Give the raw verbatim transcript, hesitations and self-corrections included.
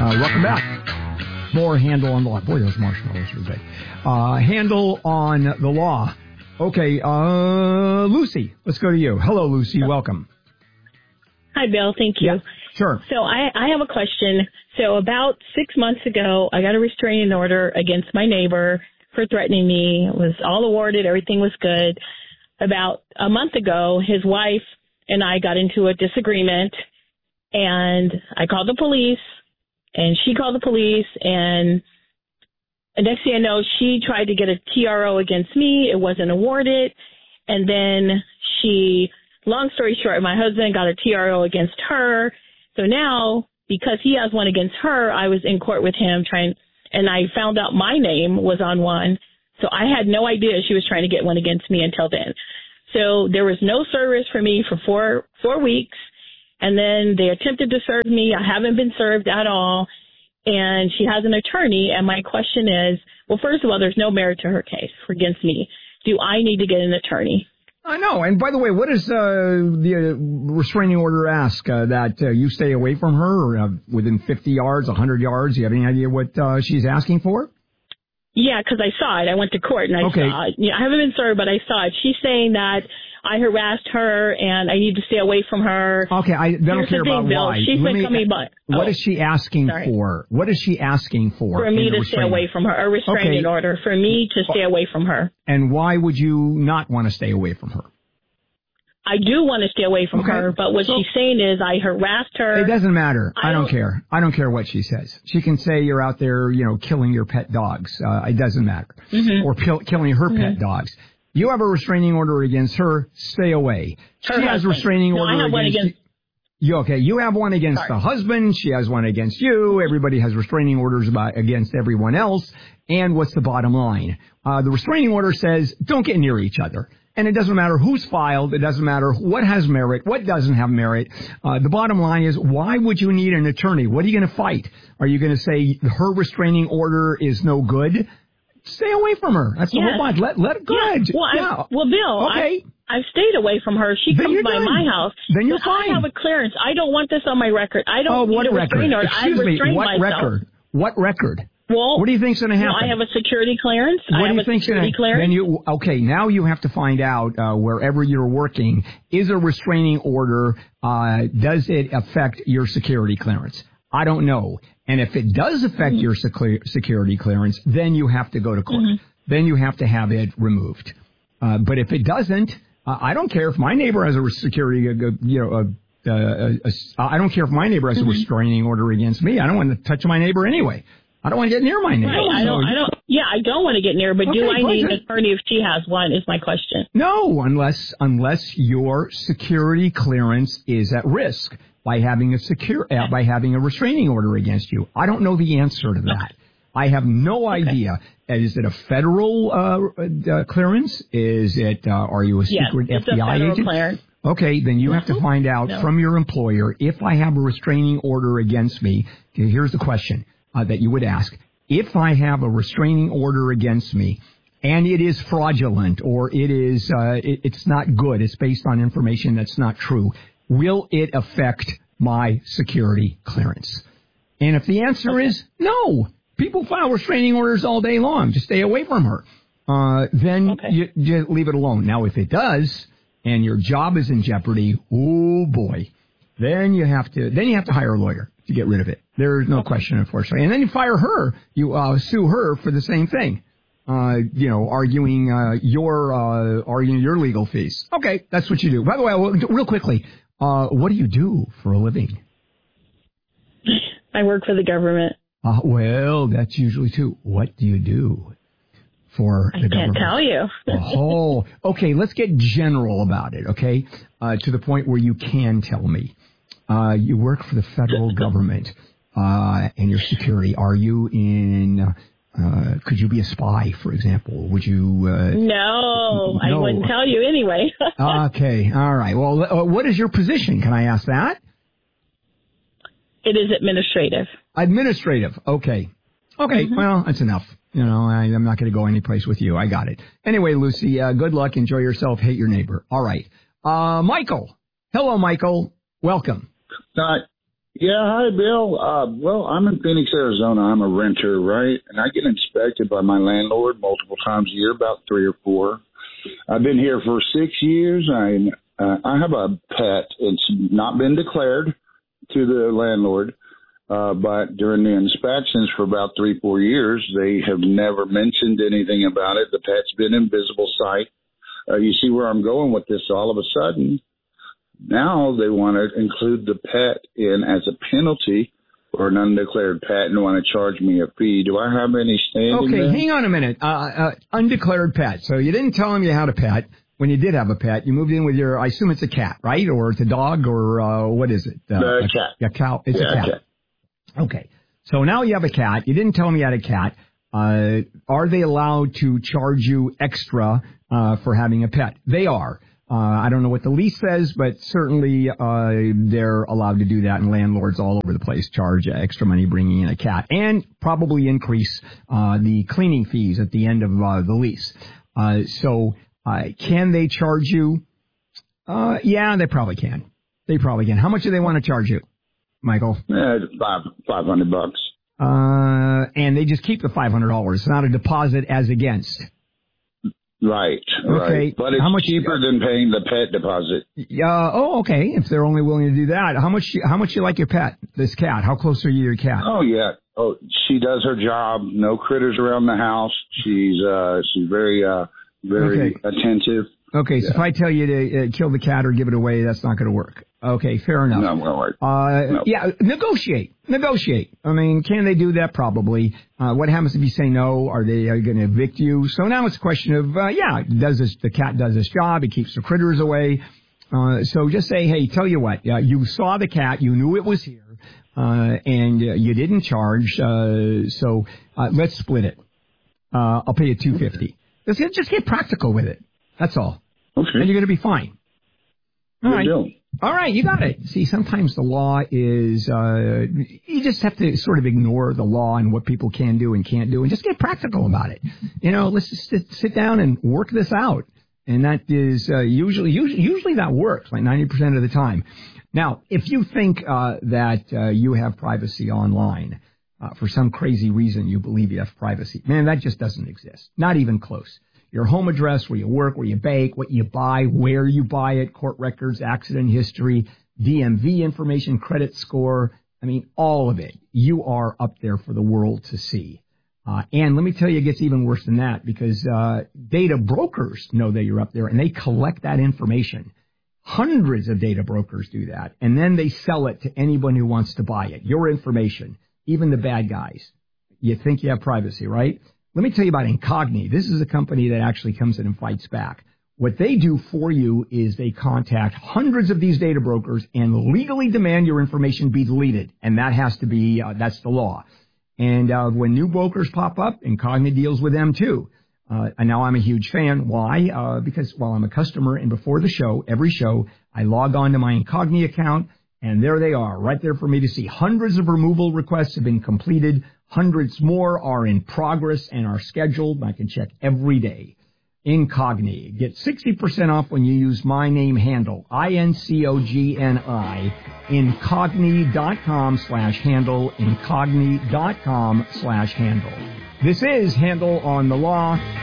Uh, welcome back. More Handel on the Law. Boy, those marshmallows are big. Uh, Handel on the Law. Okay, uh, Lucy, let's go to you. Hello, Lucy. Welcome. Hi, Bill. Thank you. Yeah, sure. So I, I have a question. So about six months ago, I got a restraining order against my neighbor for threatening me. It was all awarded. Everything was good. About a month ago, his wife and I got into a disagreement, and I called the police, and she called the police, and the next thing I know, she tried to get a T R O against me. It wasn't awarded. And then she, long story short, my husband got a T R O against her. So now, because he has one against her, I was in court with him trying, and I found out my name was on one. So I had no idea she was trying to get one against me until then. So there was no service for me for four, four weeks. And then they attempted to serve me. I haven't been served at all. And she has an attorney. And my question is, well, first of all, there's no merit to her case against me. Do I need to get an attorney? I know. And by the way, what does uh, the uh, restraining order ask? Uh, that uh, you stay away from her or uh, within fifty yards, one hundred yards? Do you have any idea what uh, she's asking for? Yeah, because I saw it. I went to court and I okay. saw it. Yeah, I haven't been served, but I saw it. She's saying that I harassed her and I need to stay away from her. Okay, I don't Here's care the thing, about Bill. why. She's Let been me, coming by. Oh, what is she asking sorry. for? What is she asking for? For me to stay away from her. A restraining okay. order. For me to stay away from her. And why would you not want to stay away from her? I do want to stay away from okay. her, but what so, she's saying is I harassed her. It doesn't matter. I, I don't, don't care. I don't care what she says. She can say you're out there, you know, killing your pet dogs. Uh, it doesn't matter. Mm-hmm. Or p- killing her mm-hmm. pet dogs. You have a restraining order against her. Stay away. Her she husband. has a restraining no, order I have against, one against you. Okay, you have one against Sorry. the husband. She has one against you. Everybody has restraining orders about, against everyone else. And what's the bottom line? Uh, the restraining order says don't get near each other. And it doesn't matter who's filed. It doesn't matter what has merit, what doesn't have merit. Uh, the bottom line is, why would you need an attorney? What are you going to fight? Are you going to say her restraining order is no good? Stay away from her. That's the yes. whole point. Let, let it go. Yeah. Well, yeah. well, Bill, okay. I, I've stayed away from her. She then comes by done. my house. Then you're but fine. I have a clearance. I don't want this on my record. I don't oh, need what a restraining order. Excuse I restrain me. What myself. record? What record? Well, what do you think's going to happen? Well, I have a security clearance. What I do have you a think's security gonna, clearance. Then you, okay, now you have to find out uh, wherever you're working, is a restraining order, uh, does it affect your security clearance? I don't know. And if it does affect mm-hmm. your sec- security clearance, then you have to go to court. Mm-hmm. Then you have to have it removed. Uh, but if it doesn't, uh, I don't care if my neighbor has a security, uh, you know, a, a, a, a, I don't care if my neighbor has mm-hmm. a restraining order against me. I don't want to touch my neighbor anyway. I don't want to get near my neighbor. Right. I don't. I don't. Yeah, I don't want to get near. But okay, do I need it. an attorney if she has one? Is my question. No, unless unless your security clearance is at risk by having a secure uh, by having a restraining order against you. I don't know the answer to that. Okay. I have no okay. idea. Is it a federal uh, uh, clearance? Is it? Uh, are you a secret yes, F B I it's a agent? Clearance. Okay, then you no. have to find out no. from your employer if I have a restraining order against me. Okay, here's the question. Uh, that you would ask. If I have a restraining order against me and it is fraudulent or it is, uh, it, it's not good, it's based on information that's not true, will it affect my security clearance? And if the answer okay. is no, people file restraining orders all day long, just stay away from her, uh, then okay. you, you leave it alone. Now, if it does and your job is in jeopardy, oh boy, then you have to, then you have to hire a lawyer to get rid of it. There's no question, unfortunately. And then you fire her, you uh, sue her for the same thing. Uh, you know, arguing uh, your uh, arguing your legal fees. Okay, that's what you do. By the way, real quickly, uh, what do you do for a living? I work for the government. Uh, well, that's usually too. What do you do for I the government? I can't tell you. oh, okay. Let's get general about it. Okay, uh, to the point where you can tell me. Uh, you work for the federal government, uh, and your security. Are you in, uh, could you be a spy, for example? Would you, uh, no, no, I wouldn't tell you anyway. okay. All right. Well, uh, what is your position? Can I ask that? It is administrative. Administrative. Okay. Okay. Mm-hmm. Well, that's enough. You know, I, I'm not going to go anyplace with you. I got it. Anyway, Lucy, uh, good luck. Enjoy yourself. Hate your neighbor. All right. Uh, Michael. Hello, Michael. Welcome. Uh, Yeah, hi, Bill. Uh, well, I'm in Phoenix, Arizona. I'm a renter, right? And I get inspected by my landlord multiple times a year, about three or four. I've been here for six years. I uh, I have a pet. It's not been declared to the landlord, uh, but during the inspections for about three, four years, they have never mentioned anything about it. The pet's been in visible sight. Uh, you see where I'm going with this? All of a sudden, now they want to include the pet in as a penalty for an undeclared pet and want to charge me a fee. Do I have any standing Okay, there? hang on a minute. Uh, uh, undeclared pet. So you didn't tell him you had a pet. When you did have a pet, you moved in with your, I assume it's a cat, right? Or it's a dog, or uh, what is it? Uh, The a cat. A cow. It's yeah, a cat. cat. Okay. So now you have a cat. You didn't tell him you had a cat. Uh, are they allowed to charge you extra uh, for having a pet? They are. Uh, I don't know what the lease says, but certainly uh, they're allowed to do that, and landlords all over the place charge extra money bringing in a cat, and probably increase uh, the cleaning fees at the end of uh, the lease. Uh, so uh, can they charge you? Uh, yeah, they probably can. They probably can. How much do they want to charge you, Michael? Uh, five five hundred bucks. Uh, and they just keep the five hundred dollars. It's not a deposit as against. Right, Okay. right. But it's How much- cheaper than paying the pet deposit. Uh, oh, okay. If they're only willing to do that, how much? How much you like your pet? This cat. How close are you to your cat? Oh yeah. Oh, she does her job. No critters around the house. She's uh, she's very uh, very Okay. attentive. Okay. So Yeah. if I tell you to uh, kill the cat or give it away, that's not going to work. Okay. Fair enough. No, well, right. Uh, No. yeah, negotiate, negotiate. I mean, can they do that? Probably. Uh, what happens if you say no? Are they uh, going to evict you? So now it's a question of, uh, yeah, does this, the cat does his job. He keeps the critters away. Uh, so just say, hey, tell you what, uh, you saw the cat, you knew it was here, uh, and uh, you didn't charge. Uh, so, uh, let's split it. Uh, I'll pay you two hundred fifty dollars. Just, just get practical with it. That's all. Okay. And you're going to be fine. All Good right. deal. All right, you got it. See, sometimes the law is, uh, you just have to sort of ignore the law and what people can do and can't do and just get practical about it. You know, let's just sit, sit down and work this out. And that is uh, usually, usually, usually that works like ninety percent of the time. Now, if you think uh, that uh, you have privacy online, uh, for some crazy reason you believe you have privacy, man, that just doesn't exist. Not even close. Your home address, where you work, where you bake, what you buy, where you buy it, court records, accident history, D M V information, credit score. I mean, all of it. You are up there for the world to see. Uh, and let me tell you, it gets even worse than that because uh, data brokers know that you're up there and they collect that information. Hundreds of data brokers do that. And then they sell it to anyone who wants to buy it. Your information, even the bad guys. You think you have privacy, right? Let me tell you about Incogni. This is a company that actually comes in and fights back. What they do for you is they contact hundreds of these data brokers and legally demand your information be deleted. And that has to be, uh, that's the law. And uh, when new brokers pop up, Incogni deals with them too. Uh, and now I'm a huge fan. Why? Uh, because, well, I'm a customer, and before the show, every show, I log on to my Incogni account, and there they are, right there for me to see. Hundreds of removal requests have been completed. Hundreds more are in progress and are scheduled. I can check every day. Incogni. Get sixty percent off when you use my name handle, I N C O G N I, incogni.com slash handle, incogni.com slash handle. This is Handle on the Law.